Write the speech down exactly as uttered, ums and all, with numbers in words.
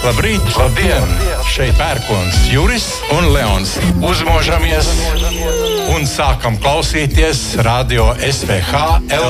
Labrīt, labdien! Šeit pērkons Juris un Leons. Uzmožamies un sākam klausīties Radio S V H L V.